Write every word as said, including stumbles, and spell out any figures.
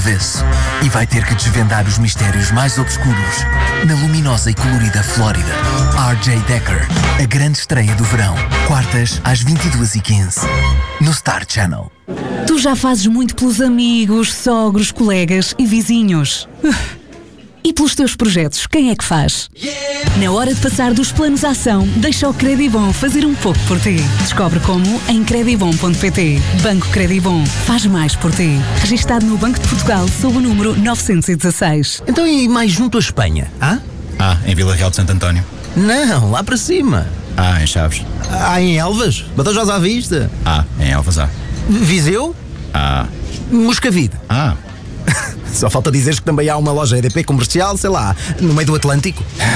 avesso e vai ter que desvendar os mistérios mais obscuros na luminosa e colorida Flórida. R J Decker, a grande estreia do verão. Quartas às vinte e duas e quinze no Star Channel. Tu já fazes muito pelos amigos, sogros, colegas e vizinhos. E pelos teus projetos, quem é que faz? Na hora de passar dos planos à ação, deixa o Credibom fazer um pouco por ti. Descobre como em credibom ponto pt. Banco Credibom faz mais por ti. Registado no Banco de Portugal sob o número novecentos e dezasseis. Então e mais junto à Espanha, ah? Ah, em Vila Real de Santo António. Não, lá para cima. Ah, em Chaves. Ah, em Elvas? Badajoz à vista? Ah, em Elvas há. Viseu? Ah. Moscavide? Ah. Só falta dizeres que também há uma loja E D P comercial, sei lá, no meio do Atlântico.